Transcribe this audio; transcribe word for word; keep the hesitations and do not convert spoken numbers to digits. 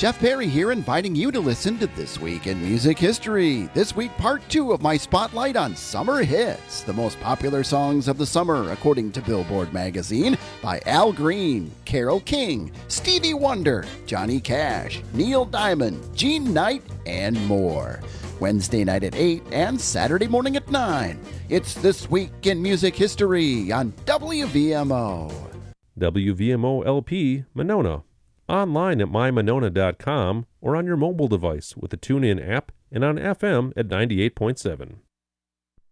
Jeff Perry here, inviting you to listen to This Week in Music History. This week, part two of my spotlight on summer hits, the most popular songs of the summer, according to Billboard magazine, by Al Green, Carole King, Stevie Wonder, Johnny Cash, Neil Diamond, Gene Knight, and more. Wednesday night at eight and Saturday morning at nine. It's This Week in Music History on W V M O. W V M O L P, Monona. Online at my monona dot com or on your mobile device with the TuneIn app and on F M at ninety-eight point seven.